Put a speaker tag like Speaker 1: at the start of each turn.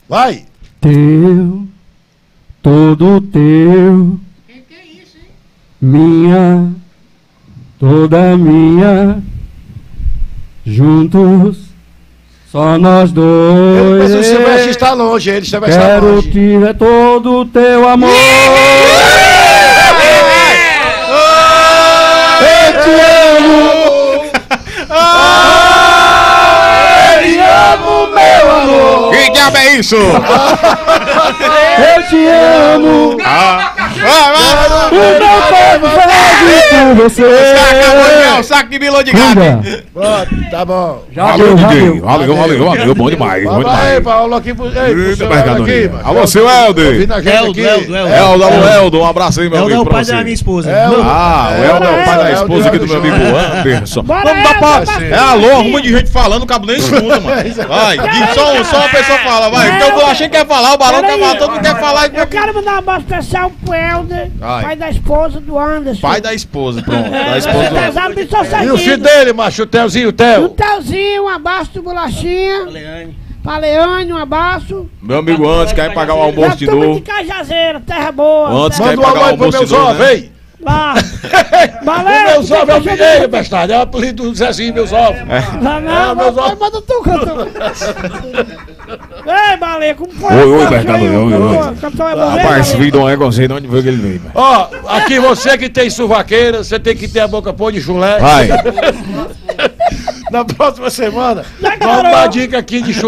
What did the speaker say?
Speaker 1: Vai.
Speaker 2: Teu, todo teu.
Speaker 3: Que é isso, hein?
Speaker 2: Minha, toda minha, juntos, só nós dois.
Speaker 1: Mas o Silvestre está longe, ele vai estar
Speaker 2: Quero
Speaker 1: longe.
Speaker 2: tirar todo o teu amor.
Speaker 1: Eu te amo! Eu te amo, meu amor!
Speaker 4: Que diabo é isso?
Speaker 2: Eu te amo. O meu corpo feliz por você.
Speaker 4: O saco de milô de gato.
Speaker 2: Cuida.
Speaker 1: Pronto, tá bom.
Speaker 4: Valeu, DJ. Valeu, bom demais, bom
Speaker 1: Vai,
Speaker 4: demais.
Speaker 1: Paulo, aqui pro. Ei, pro
Speaker 4: Eita,
Speaker 1: seu
Speaker 4: mercado
Speaker 1: Helder aqui,
Speaker 4: aí.
Speaker 1: mano.
Speaker 4: Alô, seu Helder.
Speaker 1: Ouvindo a gente aqui.
Speaker 4: Helder, um abraço aí, meu
Speaker 5: Helder é
Speaker 4: amigo.
Speaker 5: o
Speaker 4: pra
Speaker 5: pai
Speaker 4: você.
Speaker 5: da minha esposa.
Speaker 4: Ah, o Helder é o pai da
Speaker 1: Helder,
Speaker 4: esposa aqui do meu
Speaker 1: Helder,
Speaker 4: amigo
Speaker 1: Helder.
Speaker 4: Anderson.
Speaker 3: Bora,
Speaker 4: Vamos dar
Speaker 3: Helder,
Speaker 4: pra...
Speaker 1: vai,
Speaker 4: É alô, arruma de gente falando, o cabo nem escuta, mano. Vai, diz só uma pessoa fala, vai. Então eu achei que quer falar, o Balão quer falar, todo mundo quer falar.
Speaker 3: Eu quero mandar um abraço especial pro Helder,
Speaker 4: Ai.
Speaker 3: pai da esposa do Anderson.
Speaker 4: Pai da esposa, pronto. Da esposa do...
Speaker 3: Pesado de sua
Speaker 1: E o filho
Speaker 3: seguida.
Speaker 1: dele, macho, o Telzinho, o
Speaker 3: O
Speaker 1: Tel.
Speaker 3: Telzinho, um abraço do Bolachinha. Pra Leane, um abraço.
Speaker 4: Meu amigo antes quer pagar o
Speaker 3: Da
Speaker 4: almoço de
Speaker 3: turma
Speaker 4: novo.
Speaker 3: de Cajazeira, terra boa.
Speaker 4: Antes
Speaker 3: terra
Speaker 4: quer
Speaker 1: Manda um
Speaker 4: pagar o
Speaker 1: alô aí pro
Speaker 4: almoço
Speaker 1: meu
Speaker 4: de novo,
Speaker 1: Zó,
Speaker 4: né?
Speaker 1: vem.
Speaker 3: lá.
Speaker 1: O
Speaker 3: Valeu.
Speaker 1: meu Zó é o Mineiro, bestado. É o apelido do Zezinho, meus ovos.
Speaker 3: Não,
Speaker 1: meus
Speaker 3: vai,
Speaker 1: ovos.
Speaker 3: manda tu, cantor. Ei, Baleia, como foi?
Speaker 4: Oi, Bertalo, oi.
Speaker 3: Cantor é bom,
Speaker 4: Rapaz, esse
Speaker 3: Baleia?
Speaker 4: vídeo não é gozei, de onde foi que ele veio, velho?
Speaker 1: Ó, aqui você que tem suvaqueira, você tem que ter a boca pôr de chulé.
Speaker 4: Vai.
Speaker 1: Na próxima semana,
Speaker 3: Já
Speaker 1: vamos dar
Speaker 3: acabou.
Speaker 1: dica aqui de chulé.